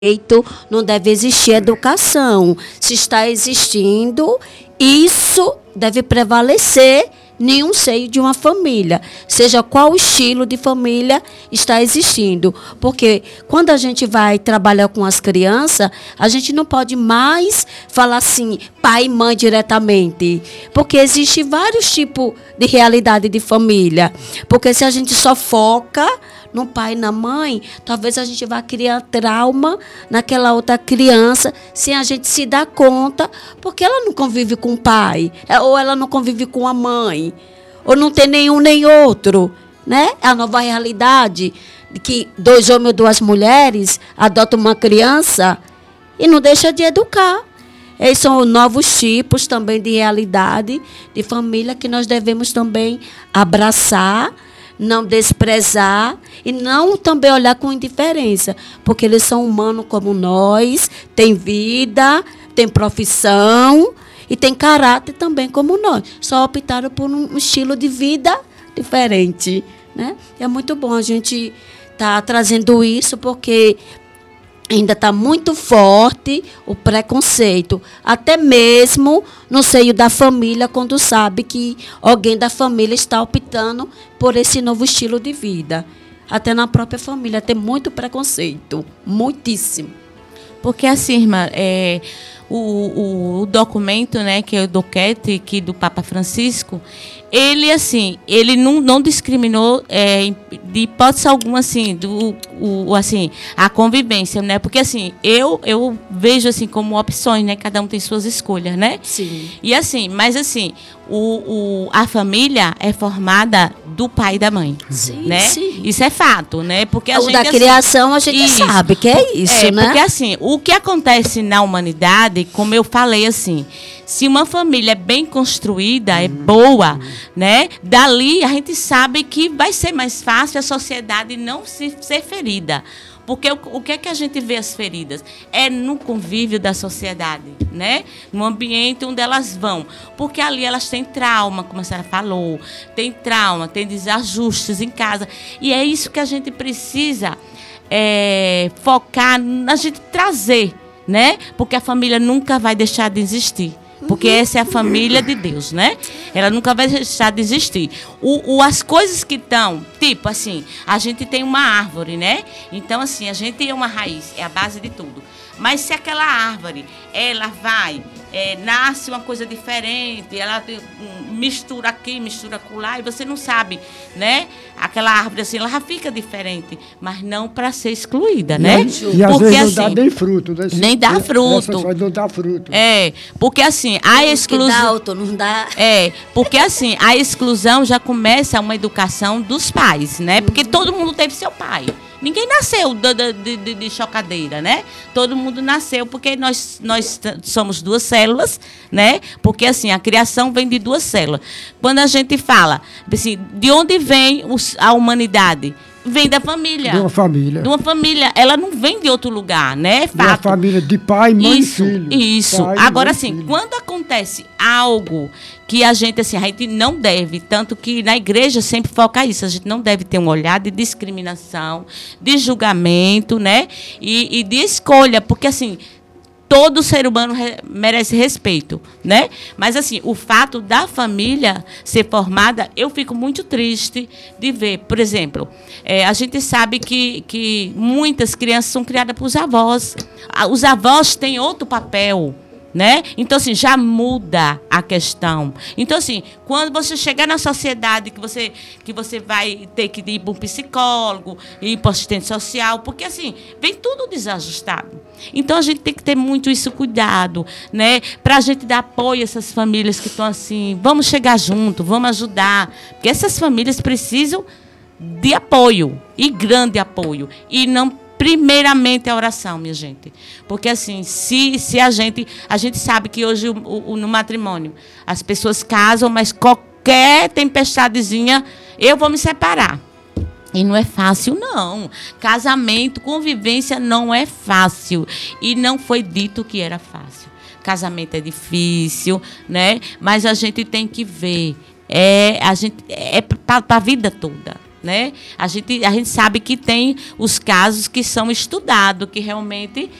não deve existir educação. Se está existindo, isso deve prevalecer em um seio de uma família, seja qual o estilo de família está existindo. Porque quando a gente vai trabalhar com as crianças, a gente não pode mais falar assim, pai e mãe diretamente, porque existe vários tipos de realidade de família. Porque se a gente só foca no pai e na mãe, talvez a gente vá criar trauma naquela outra criança, sem a gente se dar conta, porque ela não convive com o pai, ou ela não convive com a mãe, ou não tem nenhum nem outro, né? É a nova realidade de que 2 homens ou 2 mulheres adotam uma criança e não deixa de educar. Esses são novos tipos também de realidade de família que nós devemos também abraçar, não desprezar e não também olhar com indiferença, porque eles são humanos como nós, têm vida, têm profissão e têm caráter também como nós. Só optaram por um estilo de vida diferente, né? É muito bom a gente estar trazendo isso, porque ainda está muito forte o preconceito, até mesmo no seio da família, quando sabe que alguém da família está optando por esse novo estilo de vida. Até na própria família tem muito preconceito, muitíssimo. Porque assim, irmã, o documento, né, que é o doquete aqui do Papa Francisco, ele não discriminou de hipótese alguma, assim, assim, a convivência, né? Porque, assim, eu vejo, assim, como opções, né? Cada um tem suas escolhas, né? Sim. E, assim, mas, assim, a família é formada do pai e da mãe, sim, né? Sim. Isso é fato, né? Porque o da criação, assim, a gente sabe que é isso, né? Porque, assim, o que acontece na humanidade, como eu falei, assim, se uma família é bem construída, é boa, né? Dali a gente sabe que vai ser mais fácil a sociedade não ser ferida. Porque o que é que a gente vê as feridas? É no convívio da sociedade, né? No ambiente onde elas vão. Porque ali elas têm trauma, como a senhora falou, tem trauma, tem desajustes em casa. E é isso que a gente precisa focar, a gente trazer, né? Porque a família nunca vai deixar de existir. Porque essa é a família de Deus, né? Ela nunca vai deixar de existir. As coisas que estão, tipo assim, a gente tem uma árvore, né? Então, assim, a gente tem uma raiz, é a base de tudo. Mas se aquela árvore, ela nasce uma coisa diferente, ela mistura aqui, mistura acolá, e você não sabe, né? Aquela árvore, assim, ela já fica diferente, mas não para ser excluída, né? E às vezes não dá nem fruto, né? Nem dá fruto. Não dá fruto. Porque assim, a exclusão... não dá... porque assim, a exclusão já começa uma educação dos pais, né? Porque todo mundo teve seu pai. Ninguém nasceu de chocadeira, né? Todo mundo nasceu porque nós somos 2 células, né? Porque, assim, a criação vem de 2 células. Quando a gente fala, assim, de onde vem a humanidade? Vem da família. De uma família. De uma família. Ela não vem de outro lugar, né? É fato. De uma família de pai, mãe e filho. Isso. Pai, agora, mãe, assim, filho. quando acontece algo que a gente não deve, tanto que na igreja sempre foca isso, a gente não deve ter um olhar de discriminação, de julgamento, né? E de escolha, porque, assim, todo ser humano merece respeito, né? Mas, assim, o fato da família ser formada, eu fico muito triste de ver. Por exemplo, a gente sabe que muitas crianças são criadas por avós. Os avós têm outro papel, né? Então, assim, já muda a questão. Então, assim, quando você chegar na sociedade que você vai ter que ir para um psicólogo, ir para assistente social, porque, assim, vem tudo desajustado. Então, a gente tem que ter muito isso cuidado, né? Para a gente dar apoio a essas famílias que estão assim, vamos chegar junto, vamos ajudar. Porque essas famílias precisam de apoio, e grande apoio, e não primeiramente a oração, minha gente. Porque, assim, se a gente sabe que hoje no matrimônio as pessoas casam, mas qualquer tempestadezinha, eu vou me separar. E não é fácil, não. Casamento, convivência não é fácil. E não foi dito que era fácil. Casamento é difícil, né? Mas a gente tem que ver. É para a vida toda. né? A gente sabe que tem os casos que são estudados, que realmente